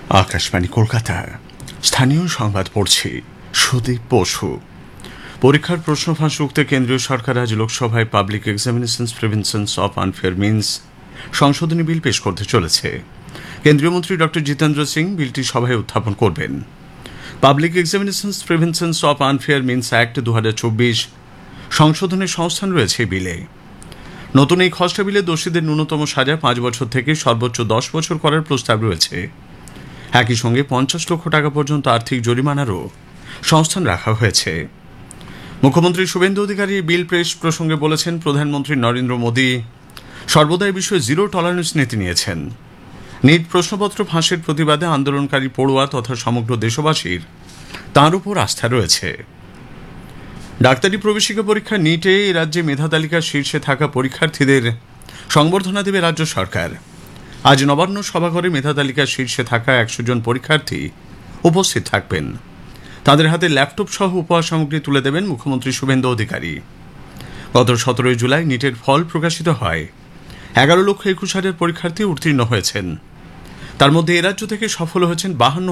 আকাশবাণী কলকাতা স্থানীয় সংবাদ পড়ছি সুদীপ বসু। পরীক্ষার প্রশ্ন ফাঁস রুখতে কেন্দ্রীয় সরকার আজ লোকসভায় public examinations প্রিভেনশনস of unfair means সংশোধনী বিল পেশ করতে চলেছে। কেন্দ্রীয় মন্ত্রী ডক্টর জিতেন্দ্র সিং বিলটি সভায় উত্থাপন করবেন। Public examinations প্রিভেনশনস of unfair means act 2024 সংশোধনের সংস্থান রয়েছে বিলে। নতুন এই খসড়া বিলে দোষীদের ন্যূনতম সাজা 5 বছর থেকে সর্বোচ্চ 10 বছর করার প্রস্তাব রয়েছে। একই সঙ্গে 50 লক্ষ টাকা পর্যন্ত আর্থিক জরিমানারও সংস্থান রাখা হয়েছে। মুখ্যমন্ত্রী শুভেন্দু অধিকারী বিল পেশ প্রসঙ্গে বলেছেন, প্রধানমন্ত্রী নরেন্দ্র মোদী সর্বদা এই বিষয়ে জিরো টলারেন্স নীতি নিয়েছেন। নিট প্রশ্নপত্র ফাঁসের প্রতিবাদে আন্দোলনকারী পড়ুয়া তথা সমগ্র দেশবাসীর তাঁর উপর আস্থা রয়েছে। ডাক্তারি প্রবেশিকা পরীক্ষা নিটে রাজ্যে মেধা তালিকার শীর্ষে থাকা পরীক্ষার্থীদের সংবর্ধনা দেবে রাজ্য সরকার। আজ নবান্ন সভাঘরে মেধা তালিকার শীর্ষে থাকা 100 জন পরীক্ষার্থী উপস্থিত থাকবেন। তাদের হাতে ল্যাপটপ সহ উপহার সামগ্রী তুলে দেবেন মুখ্যমন্ত্রী শুভেন্দু অধিকারী। গত 17 জুলাই নিটের ফল প্রকাশিত হয়। 11,21,000 পরীক্ষার্থী উত্তীর্ণ হয়েছেন। তার মধ্যে এ রাজ্য থেকে সফল হয়েছেন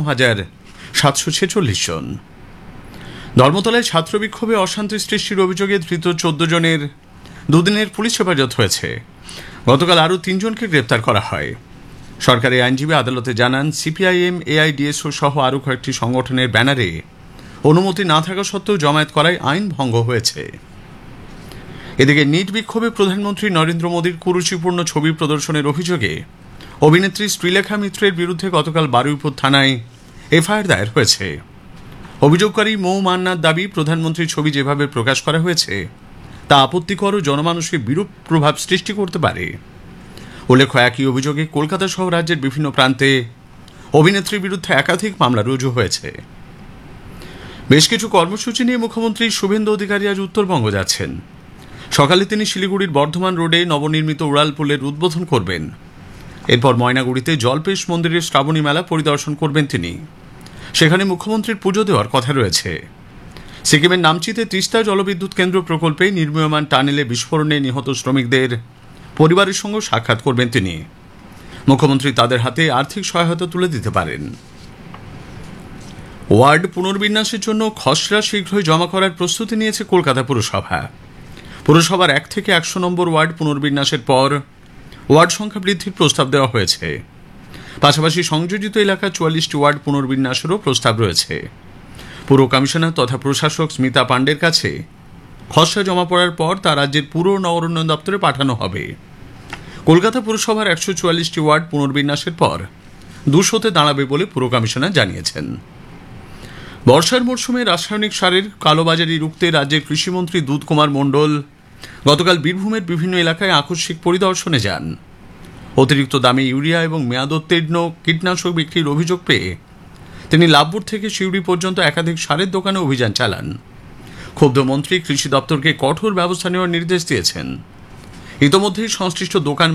52,746 জন। ধর্মতলায় ছাত্র বিক্ষোভে অশান্তি সৃষ্টির অভিযোগে ধৃত 14 জনের দুদিনের পুলিশ হেফাজত হয়েছে। গতকাল আরও 3 জনকে গ্রেপ্তার করা হয়। সরকারি আইনজীবী আদালতে জানান, সিপিআইএম, এআইডিএসও সহ আরও কয়েকটি সংগঠনের ব্যানারে অনুমতি না থাকা সত্ত্বেও জমায়েত করায় আইন ভঙ্গ হয়েছে। এদিকে নিট বিক্ষোভে প্রধানমন্ত্রী নরেন্দ্র মোদীর কুরুচিপূর্ণ ছবি প্রদর্শনের অভিযোগে অভিনেত্রী শ্রীলেখা মিত্রের বিরুদ্ধে গতকাল বারুইপুর থানায় এফআইআর দায়ের হয়েছে। অভিযোগকারী মৌ মান্নার দাবি, প্রধানমন্ত্রীর ছবি যেভাবে প্রকাশ করা হয়েছে তা আপত্তিকর ও জনমানসে বিরূপ প্রভাব সৃষ্টি করতে পারে। উল্লেখ্য, একই অভিযোগে কলকাতা সহ রাজ্যের বিভিন্ন প্রান্তে অভিনেত্রীর বিরুদ্ধে একাধিক মামলা রুজু হয়েছে। বেশ কিছু কর্মসূচি নিয়ে মুখ্যমন্ত্রী শুভেন্দু অধিকারী আজ উত্তরবঙ্গ যাচ্ছেন। সকালে তিনি শিলিগুড়ির বর্ধমান রোডে নবনির্মিত উড়ালপুলের উদ্বোধন করবেন। এরপর ময়নাগুড়িতে জলপেশ মন্দিরের শ্রাবণী মেলা পরিদর্শন করবেন তিনি। সেখানে মুখ্যমন্ত্রীর পুজো দেওয়ার কথা রয়েছে। সিকিমের নামচিতে তিস্তা জলবিদ্যুৎ কেন্দ্র প্রকল্পে নির্মীয়মান টানেলে বিস্ফোরণে নিহত শ্রমিকদের পরিবারের সঙ্গে সাক্ষাৎ করবেন তিনি। মুখ্যমন্ত্রী তাদের হাতে আর্থিক সহায়তা তুলে দিতে পারেন। ওয়ার্ড পুনর্বিন্যাসের জন্য খসড়া শীঘ্রই জমা করার প্রস্তুতি নিয়েছে কলকাতা পুরসভা। পুরসভার 1 থেকে 100 নম্বর ওয়ার্ড পুনর্বিন্যাসের পর ওয়ার্ড সংখ্যা বৃদ্ধির প্রস্তাব দেওয়া হয়েছে। পাশাপাশি সংযোজিত এলাকা 44টি ওয়ার্ড পুনর্বিন্যাসেরও প্রস্তাব রয়েছে। পুর কমিশনার তথা প্রশাসক স্মিতা পাণ্ডের কাছে খসড়া জমা পড়ার পর তা রাজ্যের পুর নগরোন্নয়ন দপ্তরে পাঠানো হবে। কলকাতা পুরসভার 144টি ওয়ার্ড পুনর্বিন্যাসের পর 200তে দাঁড়াবে বলে পুর কমিশনার জানিয়েছেন। বর্ষার মরশুমে রাসায়নিক সারের কালোবাজারি রুখতে রাজ্যের কৃষিমন্ত্রী দুধ কুমার মণ্ডল গতকাল বীরভূমের বিভিন্ন এলাকায় আকস্মিক পরিদর্শনে যান। অতিরিক্ত দামে ইউরিয়া এবং মেয়াদোত্তীর্ণ কীটনাশক বিক্রির অভিযোগ পেয়ে তিনি লাভপুর থেকে সিউড়ি পর্যন্ত একাধিক সারের দোকানে অভিযান চালান। ক্ষুব্ধ মন্ত্রী কৃষি দপ্তরকে কঠোর ব্যবস্থা নেওয়ার নির্দেশ দিয়েছেন। ইতোমধ্যেই সংশ্লিষ্ট দোকান